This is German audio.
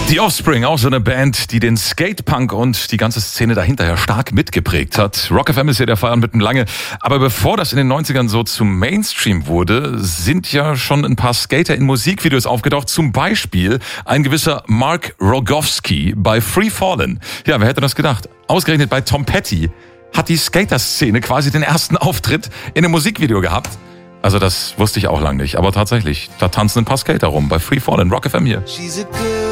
Die Offspring, auch so eine Band, die den Skatepunk und die ganze Szene dahinter ja stark mitgeprägt hat. Rock FM ist ja der Feierabend mitten lange. Aber bevor das in den 90ern so zum Mainstream wurde, sind ja schon ein paar Skater in Musikvideos aufgetaucht. Zum Beispiel ein gewisser Mark Rogowski bei Free Fallin'. Ja, wer hätte das gedacht? Ausgerechnet bei Tom Petty hat die Skater-Szene quasi den ersten Auftritt in einem Musikvideo gehabt. Also das wusste ich auch lange nicht. Aber tatsächlich, da tanzen ein paar Skater rum bei Free Fallin'. Rock FM hier.